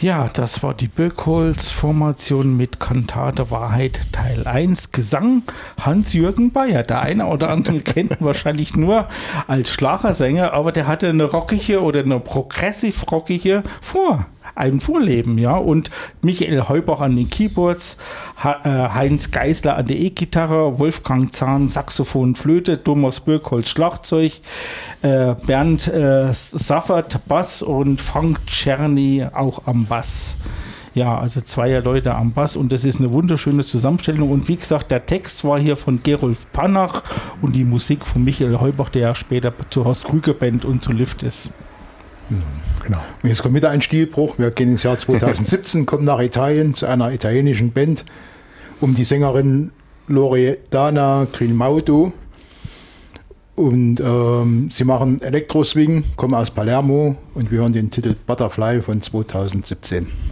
Ja, das war die Birkholz-Formation mit Kantate Wahrheit Teil 1. Gesang Hans-Jürgen Bayer. Der eine oder andere kennt ihn wahrscheinlich nur als Schlagersänger, aber der hatte eine rockige oder eine progressiv-rockige ein Vorleben, ja. Und Michael Heubach an den Keyboards, Heinz Geisler an der E-Gitarre, Wolfgang Zahn Saxophon, Flöte, Thomas Birkholz Schlagzeug, Bernd Saffert Bass und Frank Czerny auch am Bass. Ja, also 2 Leute am Bass und das ist eine wunderschöne Zusammenstellung. Und wie gesagt, der Text war hier von Gerolf Panach und die Musik von Michael Heubach, der ja später zur Horst Krüger Band und zu Lift ist. Genau. Und jetzt kommt wieder ein Stilbruch. Wir gehen ins Jahr 2017, kommen nach Italien zu einer italienischen Band um die Sängerin Loredana Grimaudo. Und sie machen Elektroswing, kommen aus Palermo und wir hören den Titel Butterfly von 2017.